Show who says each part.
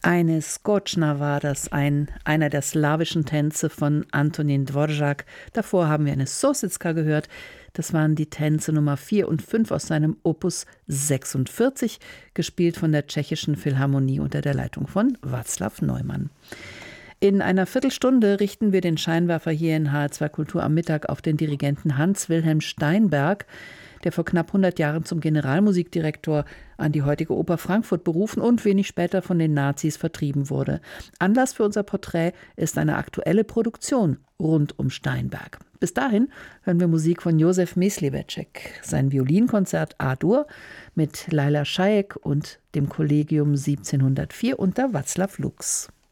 Speaker 1: Eine Skoczna war das, einer der slawischen Tänze von Antonin Dvorak. Davor haben wir eine Sositska gehört. Das waren die Tänze Nummer 4 und 5 aus seinem Opus 46, gespielt von der Tschechischen Philharmonie unter der Leitung von Václav Neumann. In einer Viertelstunde richten wir den Scheinwerfer hier in HR2 Kultur am Mittag auf den Dirigenten Hans-Wilhelm Steinberg, der vor knapp 100 Jahren zum Generalmusikdirektor an die heutige Oper Frankfurt berufen und wenig später von den Nazis vertrieben wurde. Anlass für unser Porträt ist eine aktuelle Produktion rund um Steinberg. Bis dahin hören wir Musik von Josef Mysliveček, sein Violinkonzert A-Dur mit Laila Šajek und dem Kollegium 1704 unter Václav Lux.